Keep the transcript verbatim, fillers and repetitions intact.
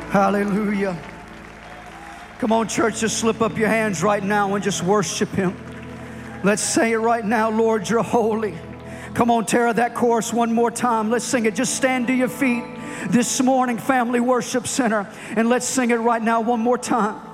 Hallelujah. Come on, church, just slip up your hands right now and just worship Him. Let's say it right now. Lord, you're holy. Come on, Tara, that chorus one more time. Let's sing it. Just stand to your feet this morning, Family Worship Center, and let's sing it right now one more time.